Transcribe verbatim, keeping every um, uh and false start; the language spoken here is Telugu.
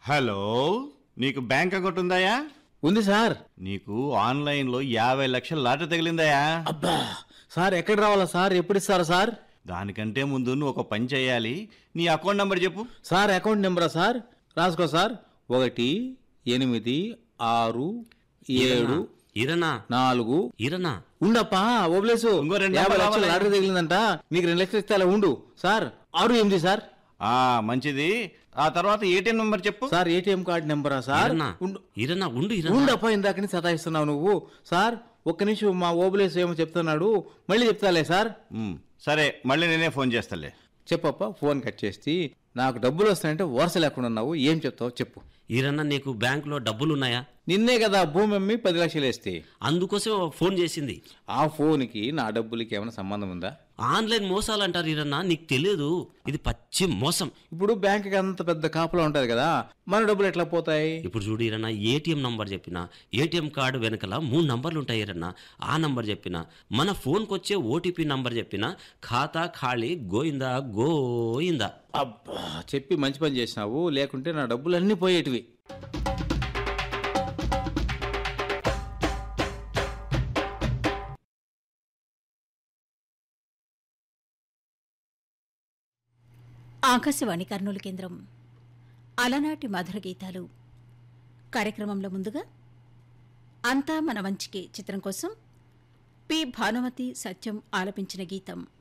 హలో, నీకు బ్యాంక్ అకౌంట్ ఉందాయా? ఉంది సార్. నీకు ఆన్లైన్లో యాభై లక్షల లాటరీ తగిలిందాయా? అబ్బా సార్, ఎక్కడ రావాలా సార్? ఎప్పుడు ఇస్తారా సార్? దానికంటే ముందు నువ్వు ఒక పని చేయాలి. నీ అకౌంట్ నెంబర్ చెప్పు. Sir account నెంబరా sir? రాసుకో సార్. ఒకటి ఎనిమిది ఆరు ఏడు ఇరనా నాలుగు ఇరనా ఉండప్పా ఓబ్లేసు. ఇంకో రెండు యాభై నెంబర్లు లక్షలు రావాలి. లాటరీ తగిలిందంట. నీకు రెండు లక్షలు ఇస్తే అలా ఉండు సార్. ఆరు ఎనిమిది సార్. ఆ మంచిది. ఆ తర్వాత ఏటీఎం నెంబర్ చెప్పు. Sir ATM card నెంబరా sir? ఇరనా ఉండు ఇరనా ఉండు ఇరనా ఉండప్పా, ఇందాకని సతాయిస్తున్నావు నువ్వు. సార్ ఒక్క నిమిషం, మా ఓబులేసు ఏమో చెప్తున్నాడు, మళ్ళీ చెప్తాలే సార్. ఉమ్, సరే, మళ్ళీ నేనే ఫోన్ చేస్తాలే. చెప్పప్ప. ఫోన్ కట్ చేసి, నాకు డబ్బులు వస్తాయంటే వరుస లేకుండా ఉన్నావు, ఏం చెప్తావు చెప్పు. ఇరన్నా నీకు బ్యాంకులో డబ్బులున్నాయా? నిన్నే కదా భూమి అమ్మి పది లక్షలు వేస్తే. అందుకోసం ఫోన్ చేసింది. ఆ ఫోన్కి నా డబ్బులకి ఏమైనా సంబంధం ఉందా? ఆన్లైన్ మోసాలు అంటారు ఇరన్నా, నీకు తెలియదు? ఇది పచ్చి మోసం. ఇప్పుడు బ్యాంక్కి అంత పెద్ద కాపలా ఉంటది కదా, మన డబ్బులు ఎట్లా పోతాయి? ఇప్పుడు చూడు ఇరన్నా, ఏటీఎం నంబర్ చెప్పిన, ఏటీఎం కార్డు వెనకల మూడు నంబర్లు ఉంటాయి ఇరన్నా. ఆ నంబర్ చెప్పిన, మన ఫోన్కి వచ్చే ఓటీపీ నంబర్ చెప్పిన, ఖాతా ఖాళీ గోయిందా గోయిందా. అబ్బా, చెప్పి మంచి పని చేసినావు, లేకుంటే నా డబ్బులు అన్నీ పోయేటివి. ఆకాశవాణి కర్నూలు కేంద్రం. అలనాటి మధుర గీతాలు కార్యక్రమంలో ముందుగా అంతా మన మంచికి చిత్రం కోసం పి భానుమతి సత్యం ఆలపించిన గీతం.